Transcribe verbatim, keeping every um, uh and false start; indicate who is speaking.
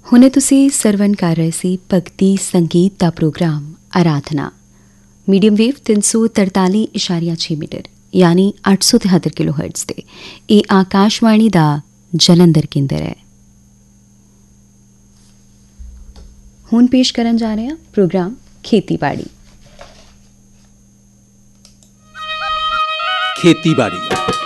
Speaker 1: ਹੁਣੇ ਤੁਸੀਂ ਸਰਵਨ ਕਰ ਰਹੇ ਸੀ ਭਗਤੀ ਸੰਗੀਤ ਦਾ ਪ੍ਰੋਗਰਾਮ ਆਰਾਧਨਾ, ਮੀਡੀਅਮ ਵੇਵ ਤਿੰਨ ਸੌ ਤਰਤਾਲੀ ਇਸ਼ਾਰੀਆ ਛੇ ਮੀਟਰ ਯਾਨੀ ਅੱਠ ਸੌ ਤਿਹੱਤਰ ਕਿਲੋ ਹਰਟਜ਼ 'ਤੇ। ਇਹ ਆਕਾਸ਼ਵਾਣੀ ਦਾ ਜਲੰਧਰ ਕੇਂਦਰ ਹੈ। ਹੁਣ ਪੇਸ਼ ਕਰਨ ਜਾ ਰਹੇ ਹਾਂ ਪ੍ਰੋਗਰਾਮ ਖੇਤੀਬਾੜੀ।
Speaker 2: ਖੇਤੀਬਾੜੀ